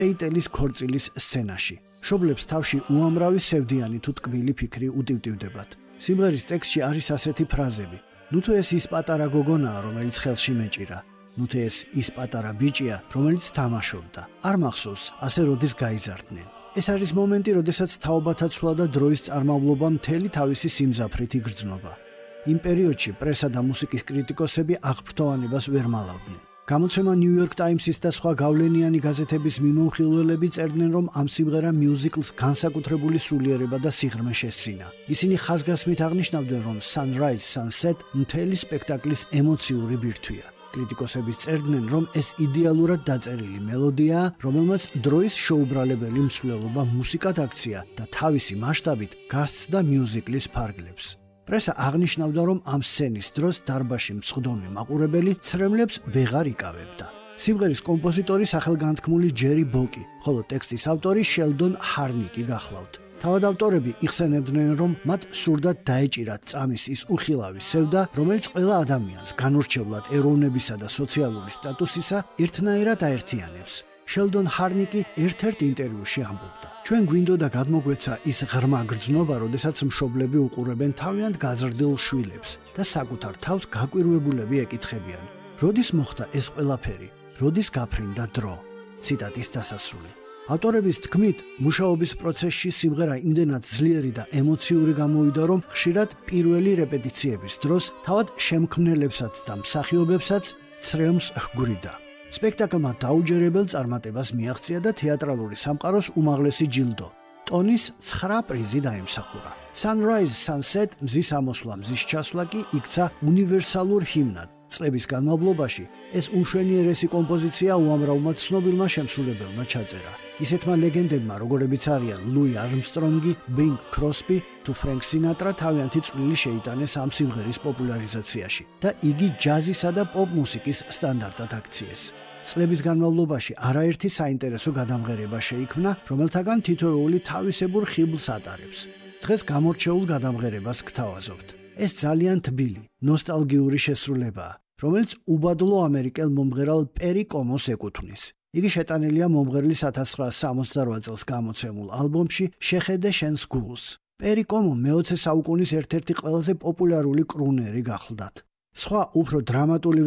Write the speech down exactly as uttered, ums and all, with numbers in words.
ეიტელის ქორწილის სცენაში. მშობლებს თავში უამრავი სევდიანი თუ ტკბილი ფიქრი უტივტივდებათ. სიმღერის ტექსტში არის ასეთი ფრაზები: ნუ თუ ეს ის პატარა გოგონაა, რომელიც ხელში მეჭირა. ნუ თუ ეს ის პატარა ბიჭია, რომელიც თამაშობდა. არ მახსოვს, ასე როდის გაიზარდნენ. ეს არის მომენტი, როდესაც თაობათა ცვლა და დროის წარმავლობა მთელი თავისი სიმძაფრით იგრძნობა. იმ პერიოდში პრესა და მუსიკის კრიტიკოსები აღფრთოვანებას ვერ მალავდნენ. გამოცემა New York Times-ის და სხვა გავლენიანი გაზეთების მიმოხილველები წერდნენ, რომ ამ სიმღერამ მიუზიკლს განსაკუთრებული სულიერება და სიღრმე შესძინა. ისინი ხაზგასმით აღნიშნავდნენ, რომ Sunrise Sunset მთელი სპექტაკლის ემოციური ბირთვია. კრიტიკოსები წერდნენ, რომ ეს იდეალურად დაწერილი მელოდიაა, რომელმაც დროის შეუბრალებელი მსვლელობა მუსიკად აქცია და თავისი მასშტაბით გასცდა მიუზიკლის ფარგლებს. პრესა აღნიშნავდა, რომ ამ სცენის დროს დარბაზში მსხდომი მაყურებელი ცრემლებს ვეღარ იკავებდა. სიმღერის კომპოზიტორი სახელგანთქმული ჯერი ბოკი, ხოლო ტექსტის ავტორი შელდონ ჰარნიკი გახლავთ. თავად ავტორები იხსენებდნენ, რომ მათ სურდათ დაეჭირათ წამის ის უხილავი სევდა, რომელიც ყველა ადამიანს განურჩევლად ეროვნებისა და სოციალური სტატუსისა ერთნაირად აერთიანებს. შელდონ ჰარნიკი ერთ-ერთ ინტერვიუში ამბობდა: ჩვენ გვინდოდა გადმოგვეცა ის ღრმა გრძნობა, როდესაც მშობლები უყურებენ თავიანთ გაზრდილ შვილებს და საკუთარ თავს გაკვირვებულები ეკითხებიან: როდის მოხდა ეს ყველაფერი? როდის გაფრინდა დრო? ციტატის დასასრული. ავტორების თქმით, მუშაობის პროცესში სიმღერა იმდენად ძლიერი და ემოციური გამოვიდა, რომ ხშირად პირველი რეპეტიციების დროს თავად შემქმნელებსაც და მსახიობებსაც ცრემლს ჰგვრიდა. სპექტაკლმა დაუჯერებელ წარმატებას მიაღწია და თეატრალური სამყაროს უმაღლესი ჯილდო, ტონის ცხრა პრიზი დაიმსახურა. Sunrise Sunset მზის ამოსვლა, მზის ჩასვლა კი იქცა უნივერსალურ ჰიმნად. წლების განმავლობაში ეს უმშვენიერესი კომპოზიცია უამრავმა ცნობილმა შემსრულებელმა ჩაწერა. ისეთმა ლეგენდებმა, როგორებიც არიან ლუი არმსტრონგი, ბინგ კროსბი თუ ფრენკ სინატრა თავიანთი წვლილი შეიტანეს ამ სიმღერის პოპულარიზაციაში და იგი ჯაზისა და პოპ მუსიკის სტანდარტად აქციეს. წლების განმავლობაში არაერთი საინტერესო გადამღერება შეიქმნა, რომელთაგან თითოეული თავისებურ ხიბლს ატარებს. დღეს გამორჩეულ გადამღერებას გთავაზობთ. ეს ძალიან თბილი, ნოსტალგიური შესრულებაა, რომელიც უბადლო ამერიკელ მომღერალ პერი კომოს ეკუთვნის. იგი შეტანილია მომღერლის ათას ცხრაასი სამოცდარვა წელს გამოცემულ ალბომში შეხედე შენს გულს. პერი კომო მეოცე საუკუნის ერთ-ერთი ყველაზე პოპულარული კრუნერი გახლდათ. სხვა უფრო დრამატული